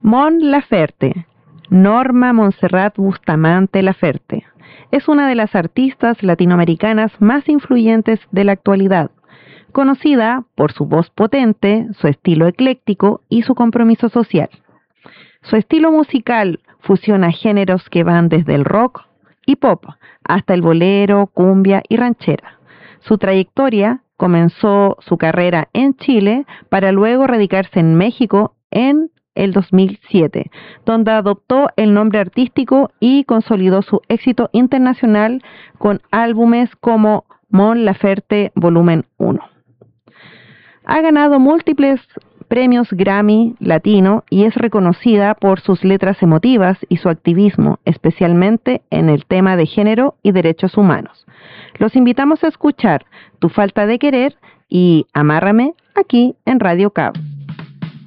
Mon Laferte, Norma Montserrat Bustamante Laferte, es una de las artistas latinoamericanas más influyentes de la actualidad, conocida por su voz potente, su estilo ecléctico y su compromiso social. Su estilo musical fusiona géneros que van desde el rock y pop hasta el bolero, cumbia y ranchera. Su trayectoria comenzó su carrera en Chile para luego radicarse en México en el 2007, donde adoptó el nombre artístico y consolidó su éxito internacional con álbumes como Mon Laferte Volumen 1. Ha ganado múltiples premios Grammy Latino y es reconocida por sus letras emotivas y su activismo, especialmente en el tema de género y derechos humanos. Los invitamos a escuchar Tu falta de querer y Amárrame aquí en Radio Cab.